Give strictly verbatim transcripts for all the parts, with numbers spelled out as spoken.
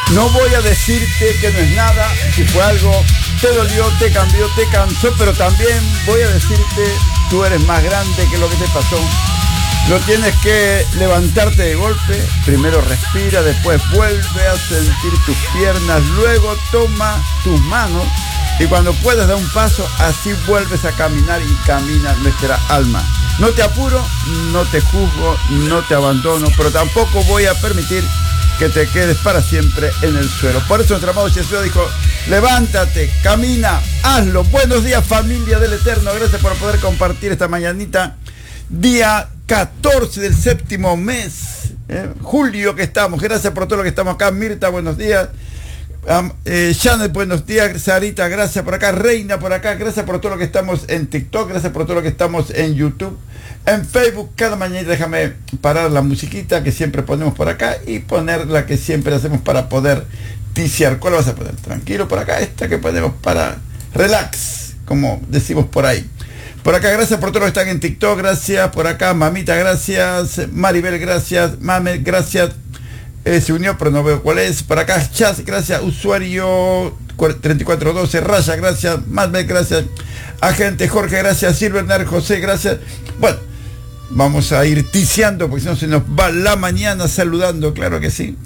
No voy a decirte que no es nada, si fue algo, te dolió, te cambió, te cansó, pero también voy a decirte, tú eres más grande que lo que te pasó. No tienes que levantarte de golpe, primero respira, después vuelve a sentir tus piernas, luego toma tus manos y cuando puedas dar un paso, así vuelves a caminar y camina nuestra alma. No te apuro, no te juzgo, no te abandono, pero tampoco voy a permitir que te quedes para siempre en el suelo. Por eso nuestro amado Jesús dijo, levántate, camina, hazlo. Buenos días, familia del Eterno. Gracias por poder compartir esta mañanita. Día catorce del séptimo mes, eh, julio que estamos. Gracias por todo lo que estamos acá. Mirta, buenos días. Um, eh, Janet, buenos días. Sarita, gracias por acá. Reina, por acá. Gracias por todo lo que estamos en TikTok. Gracias por todo lo que estamos en YouTube. En Facebook, cada mañana déjame parar la musiquita que siempre ponemos por acá y poner la que siempre hacemos para poder ticiar. ¿Cuál vas a poner? Tranquilo por acá, esta que ponemos para relax, como decimos por ahí. Por acá, gracias por todos los que están en TikTok, gracias. Por acá, Mamita, gracias. Maribel, gracias. Mame, gracias. Eh, se unió, pero no veo cuál es. Por acá, Chas, gracias. Usuario treinta y cuatro doce, Raya, gracias. Mame, gracias. Agente Jorge, gracias. Silverner, José, gracias. Bueno, vamos a ir ticiando, porque si no se nos va la mañana saludando, claro que sí.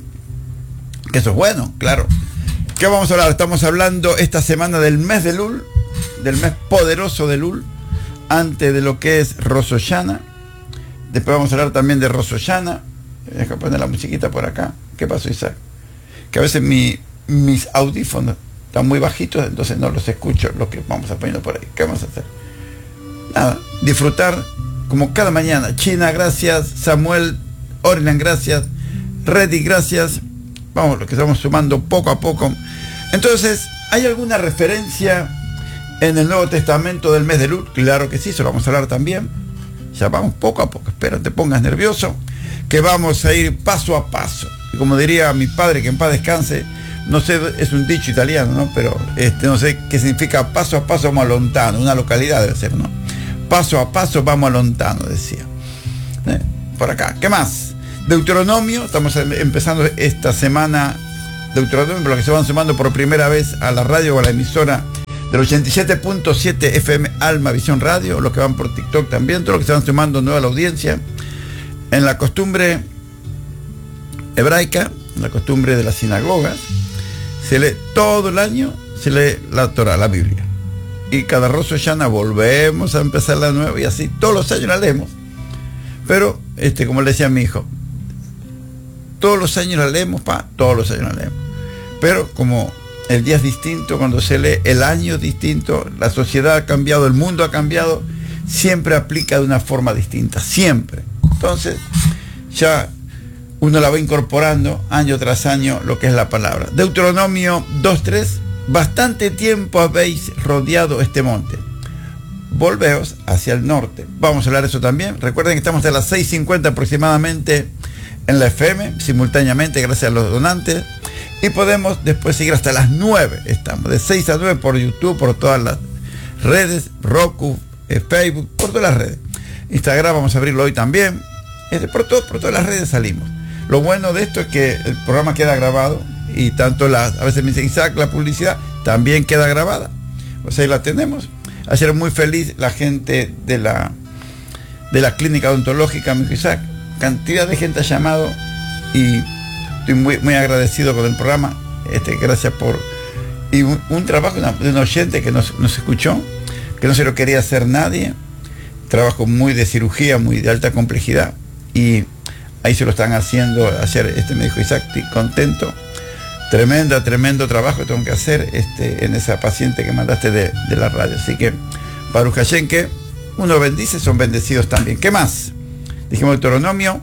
Que eso es bueno, claro. ¿Qué vamos a hablar? Estamos hablando esta semana del mes de Elul, del mes poderoso de Elul, antes de lo que es Rosh Hashanah. Después vamos a hablar también de Rosh Hashanah. Deja poner la musiquita por acá. ¿Qué pasó, Isaac? Que a veces mi, mis audífonos están muy bajitos, entonces no los escucho, lo que vamos a poniendo por ahí. ¿Qué vamos a hacer? Nada, disfrutar como cada mañana. China, gracias. Samuel, Orinan, gracias. Reddy, gracias. Vamos, lo que estamos sumando poco a poco. Entonces, ¿hay alguna referencia en el Nuevo Testamento del mes de Elul? Claro que sí, eso lo vamos a hablar también. Ya vamos poco a poco. Espera, te pongas nervioso, que vamos a ir paso a paso. Y como diría mi padre, que en paz descanse, no sé, es un dicho italiano, ¿no? Pero este, no sé qué significa paso a paso vamos a Lontano, una localidad debe ser, ¿no? Paso a paso vamos a Lontano, decía. ¿Eh? Por acá, ¿qué más? Deuteronomio, estamos empezando esta semana Deuteronomio, por lo que se van sumando por primera vez a la radio o a la emisora del ochenta y siete punto siete F M Alma Visión Radio, los que van por TikTok también, todos los que se van sumando nueva a la audiencia. En la costumbre hebraica, en la costumbre de las sinagogas, se lee todo el año, se lee la Torah, la Biblia. Y cada Rosh Hashanah volvemos a empezar la nueva y así todos los años la leemos. Pero, este, como le decía a mi hijo, todos los años la leemos, pa, todos los años la leemos. Pero como el día es distinto, cuando se lee el año es distinto, la sociedad ha cambiado, el mundo ha cambiado, siempre aplica de una forma distinta, siempre. Entonces, ya uno la va incorporando año tras año lo que es la palabra. Deuteronomio dos tres, bastante tiempo habéis rodeado este monte. Volveos hacia el norte. Vamos a hablar de eso también. Recuerden que estamos a las seis cincuenta aproximadamente en la F M, simultáneamente, gracias a los donantes. Y podemos después seguir hasta las nueve. Estamos de seis a nueve por YouTube, por todas las redes, Roku, eh, Facebook, por todas las redes. Instagram vamos a abrirlo hoy también. Este, por, todo, por todas las redes salimos. Lo bueno de esto es que el programa queda grabado y tanto la, a veces me dice Isaac, la publicidad también queda grabada. O sea, ahí la tenemos. Ayer muy feliz la gente de la, de la clínica odontológica, me dijo Isaac, cantidad de gente ha llamado y estoy muy, muy agradecido con el programa. Este, gracias por... Y un, un trabajo una, de un oyente que nos, nos escuchó, que no se lo quería hacer nadie. Trabajo muy de cirugía, muy de alta complejidad. Y ahí se lo están haciendo. Ayer este, me dijo Isaac, estoy contento. Tremenda, tremendo trabajo que tengo que hacer este, en esa paciente que mandaste de, de la radio. Así que, Baruch Hashem, que uno bendice, son bendecidos también. ¿Qué más? Dijimos Deuteronomio.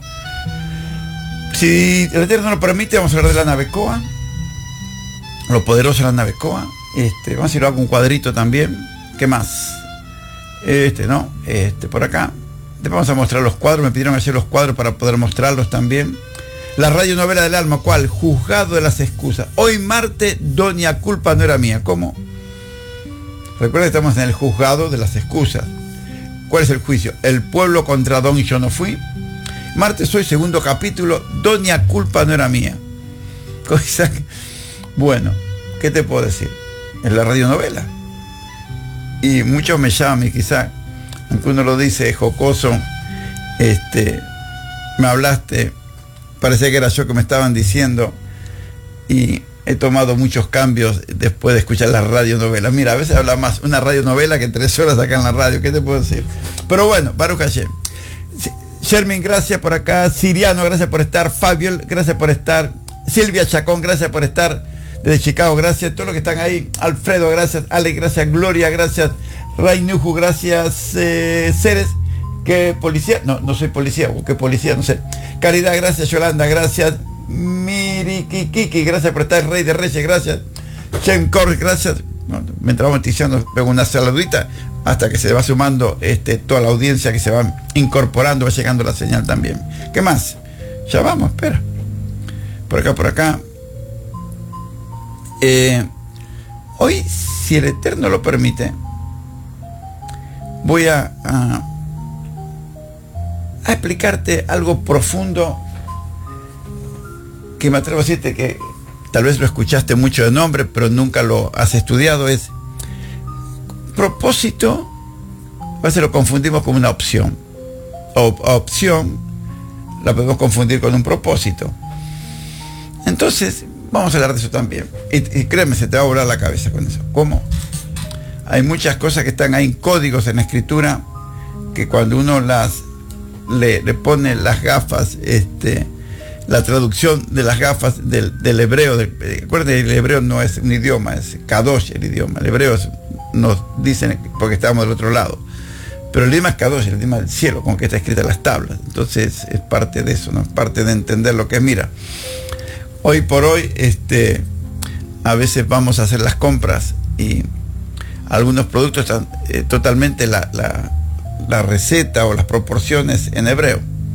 Si el Eterno nos lo permite, vamos a hablar de la Navecoa. Lo poderoso de la Navecoa. Este, vamos a ir a un cuadrito también. ¿Qué más? Este, ¿no? Este, por acá. Después vamos a mostrar los cuadros. Me pidieron hacer los cuadros para poder mostrarlos también. La radionovela del alma, ¿cuál? Juzgado de las excusas. Hoy martes, doña culpa no era mía. ¿Cómo? Recuerda que estamos en el juzgado de las excusas. ¿Cuál es el juicio? El pueblo contra don y yo no fui. Martes hoy, segundo capítulo, doña culpa no era mía. Bueno, ¿qué te puedo decir? Es la radionovela. Y muchos me llaman y quizá, aunque uno lo dice jocoso, este, me hablaste, parecía que era yo que me estaban diciendo, y he tomado muchos cambios después de escuchar las radionovelas. Mira, a veces habla más una radionovela que tres horas acá en la radio, ¿qué te puedo decir? Pero bueno, Baruch Hashem. Shermin, gracias por acá. Siriano, gracias por estar. Fabio, gracias por estar. Silvia Chacón, gracias por estar. Desde Chicago, gracias. Todos los que están ahí. Alfredo, gracias. Alex, gracias. Gloria, gracias. Rainuju, gracias. Eh, Ceres, ¿qué policía? No, no soy policía. ¿O qué policía? No sé. Caridad, gracias. Yolanda, gracias. Mirikikiki, gracias por estar. Rey de Reyes, gracias. Shem Kor, gracias. Bueno, mientras vamos noticiando, pego una saludita hasta que se va sumando este, toda la audiencia que se va incorporando, va llegando la señal también. ¿Qué más? Ya vamos, espera. Por acá, por acá. Eh, hoy, si el Eterno lo permite, voy a, a, a explicarte algo profundo que me atrevo a decirte que tal vez lo escuchaste mucho de nombre, pero nunca lo has estudiado. Es propósito, a veces lo confundimos con una opción. O opción la podemos confundir con un propósito. Entonces, vamos a hablar de eso también. Y, y créeme, se te va a volar la cabeza con eso. ¿Cómo? Hay muchas cosas que están ahí en códigos en la escritura, que cuando uno las le, le pone las gafas, este, la traducción de las gafas del, del hebreo, del, recuerden, el hebreo no es un idioma, es Kadosh el idioma. El hebreo es, nos dicen porque estamos del otro lado, pero el idioma es Kadosh, el idioma del cielo, con que está escrita en las tablas. Entonces es parte de eso, ¿no? Parte de entender lo que es. Mira, hoy por hoy, este, a veces vamos a hacer las compras y algunos productos están eh, totalmente la, la, la receta o las proporciones en hebreo.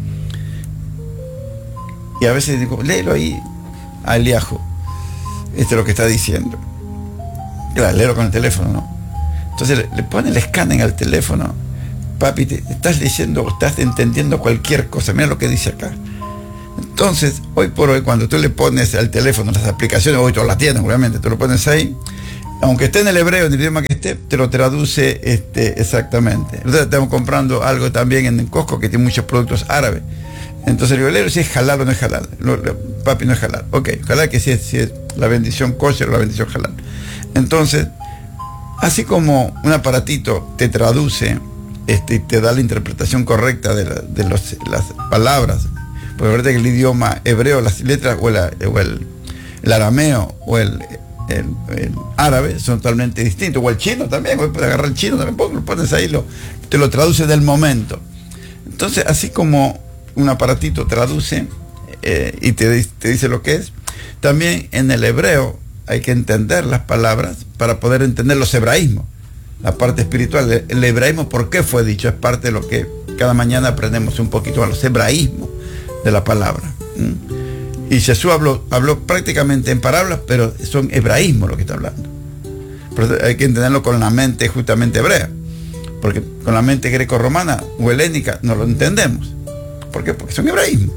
Y a veces digo, léelo ahí a Eliajo. Este es lo que está diciendo. Claro, léelo con el teléfono, ¿no? Entonces le, le pone el escáner al teléfono. Papi, te, te estás leyendo, estás entendiendo cualquier cosa. Mira lo que dice acá. Entonces, hoy por hoy, cuando tú le pones al teléfono las aplicaciones, hoy todas las tienes, obviamente, tú lo pones ahí, aunque esté en el hebreo, en el idioma que esté, te lo traduce este, exactamente. Nosotros estamos comprando algo también en Costco que tiene muchos productos árabes. Entonces le digo, si es halal o no es halal. No, papi, no es halal. Ok, halal que sí es, sí es la bendición kosher o la bendición halal. Entonces, así como un aparatito te traduce este, y te da la interpretación correcta de, la, de los, las palabras, porque verdad que el idioma hebreo, las letras o, la, o el, el arameo o el, el, el árabe son totalmente distintos, o el chino también, puedes agarrar el chino también, lo pones ahí, lo, te lo traduce del momento. Entonces, así como un aparatito traduce eh, y te, te dice lo que es, también en el hebreo hay que entender las palabras para poder entender los hebraísmos, la parte espiritual. El, el hebraísmo, ¿por qué fue dicho? Es parte de lo que cada mañana aprendemos un poquito a los hebraísmos de la palabra. ¿Mm? Y Jesús habló, habló prácticamente en parábolas, pero son hebraísmos lo que está hablando. Pero hay que entenderlo con la mente justamente hebrea, porque con la mente greco-romana o helénica no lo entendemos. ¿Por qué? Porque son hebraísmos.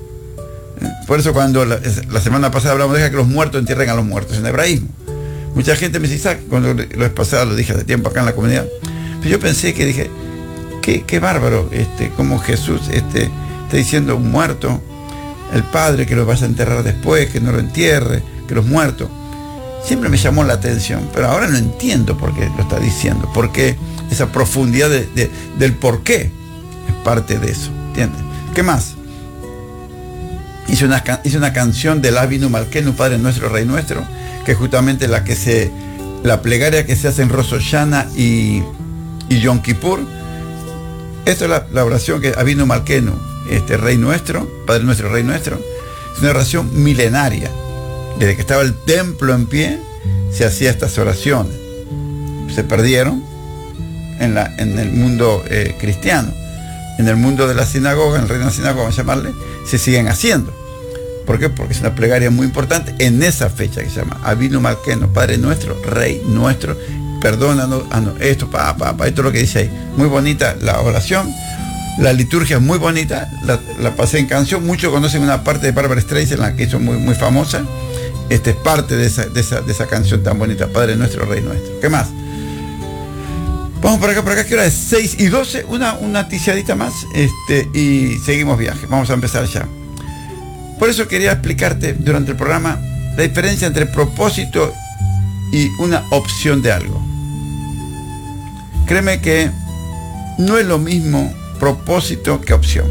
Por eso cuando la, la semana pasada hablamos de que los muertos entierren a los muertos, en hebraísmo. Mucha gente me dice, Isaac, cuando lo vez pasada lo dije hace tiempo acá en la comunidad, pero yo pensé que dije, qué, qué bárbaro, este, como Jesús este, está diciendo un muerto, el Padre que lo vaya a enterrar después, que no lo entierre, que los muertos. Siempre me llamó la atención, pero ahora no entiendo por qué lo está diciendo, porque esa profundidad de, de, del por qué es parte de eso, ¿entiendes? ¿Qué más? Hice una, hice una canción del Avinu Malkeinu, Padre Nuestro, Rey Nuestro, que es justamente la que se, la plegaria que se hace en Rosh Hashanah y, y Yom Kippur. Esta es la, la oración que Avinu Malkeinu, este Rey Nuestro, Padre Nuestro, Rey Nuestro. Es una oración milenaria. Desde que estaba el templo en pie, se hacía estas oraciones. Se perdieron en, la, en el mundo eh, cristiano. En el mundo de la sinagoga, en el reino de la sinagoga, vamos a llamarle, se siguen haciendo. ¿Por qué? Porque es una plegaria muy importante en esa fecha que se llama Avinu Malkeinu, Padre Nuestro, Rey Nuestro, perdónanos, ah, no, esto, pa, pa, pa, esto es lo que dice ahí. Muy bonita la oración, la liturgia es muy bonita, la, la pasé en canción. Muchos conocen una parte de Barbra Streisand, la que hizo muy, muy famosa, Este es parte de esa, de esa, de esa canción tan bonita, Padre Nuestro, Rey Nuestro. ¿Qué más? Vamos por acá, por acá, que hora es seis y doce, una, una ticiadita más, este, y seguimos viaje. Vamos a empezar ya. Por eso quería explicarte durante el programa la diferencia entre propósito y una opción de algo. Créeme que no es lo mismo propósito que opción.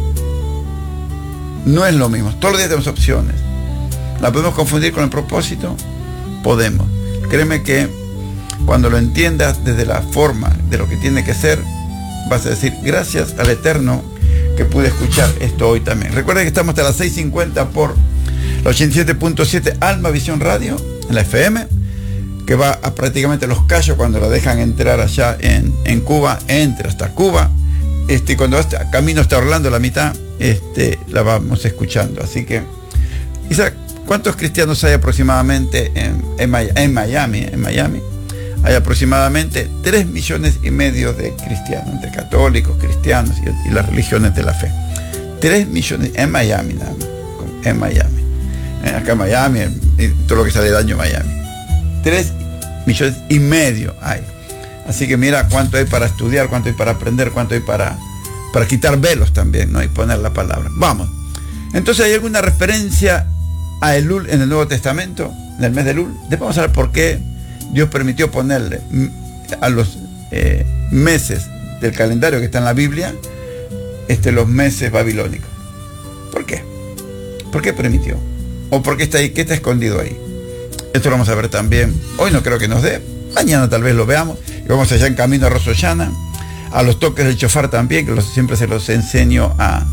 No es lo mismo. Todos los días tenemos opciones. ¿La podemos confundir con el propósito? Podemos. Créeme que cuando lo entiendas desde la forma de lo que tiene que ser, vas a decir, gracias al Eterno que pude escuchar esto hoy también. Recuerda que estamos hasta las seis cincuenta por la ochenta y siete punto siete Alma Visión Radio, en la F M, que va a prácticamente Los Cayos cuando la dejan entrar allá en, en Cuba, entra hasta Cuba. Este, cuando hasta camino hasta Orlando, la mitad, este, la vamos escuchando. Así que, Isaac, ¿cuántos cristianos hay aproximadamente en, en, en Miami? En Miami hay aproximadamente tres millones y medio de cristianos, entre católicos, cristianos y, y las religiones de la fe. tres millones en Miami, nada más. En Miami. Acá en Miami, y todo lo que sale daño en Miami. tres millones y medio hay. Así que mira cuánto hay para estudiar, cuánto hay para aprender, cuánto hay para, para quitar velos también, ¿no? Y poner la palabra. Vamos. Entonces, ¿hay alguna referencia a Elul en el Nuevo Testamento, en el mes de Elul? Después vamos a ver por qué Dios permitió ponerle a los eh, meses del calendario que está en la Biblia, este, los meses babilónicos. ¿Por qué? ¿Por qué permitió? ¿O por qué está ahí? ¿Qué está escondido ahí? Esto lo vamos a ver también. Hoy no creo que nos dé. Mañana tal vez lo veamos. Y vamos allá en camino a Rosh Hashanah. A los toques del shofar también, que los, siempre se los enseño a...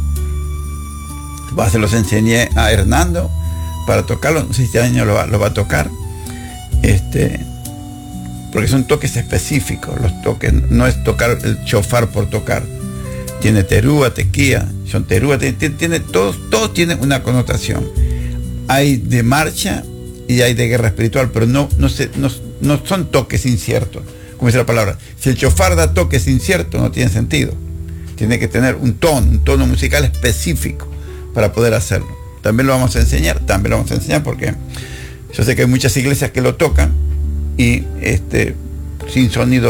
Se los enseñé a Hernando para tocarlo. No sé si este año lo va, lo va a tocar. Este... Porque son toques específicos. Los toques no es tocar el shofar por tocar. Tiene terúa, tequía, son terúa, tiene, tiene, todos, todos tienen una connotación. Hay de marcha y hay de guerra espiritual, pero no, no, se, no, no son toques inciertos, como dice la palabra. Si el shofar da toques inciertos, no tiene sentido. Tiene que tener un tono, un tono musical específico para poder hacerlo. También lo vamos a enseñar, también lo vamos a enseñar porque yo sé que hay muchas iglesias que lo tocan y este, sin sonido